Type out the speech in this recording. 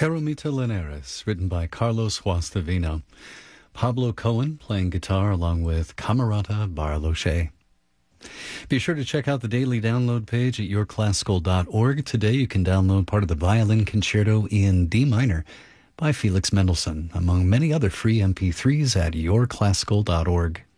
Eremita Linares, written by Carlos Guastavino. Pablo Cohen playing guitar along with Camerata Barloche. Be sure to check out the daily download page at yourclassical.org. Today you can download part of the Violin Concerto in D minor by Felix Mendelssohn, among many other free MP3s at yourclassical.org.